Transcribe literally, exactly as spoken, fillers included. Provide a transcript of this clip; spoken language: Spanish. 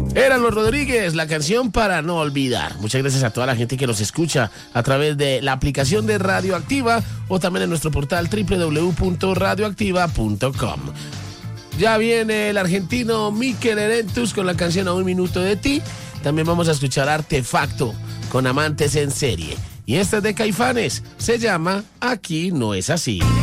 Eran los Rodríguez, la canción para no olvidar. Muchas gracias a toda la gente que nos escucha a través de la aplicación de Radioactiva o también en nuestro portal doble u doble u doble u punto radioactiva punto com. Ya viene el argentino Mikel Erentus con la canción A un minuto de ti. También vamos a escuchar Artefacto con Amantes en Serie. Y esta es de Caifanes, se llama Aquí no es así.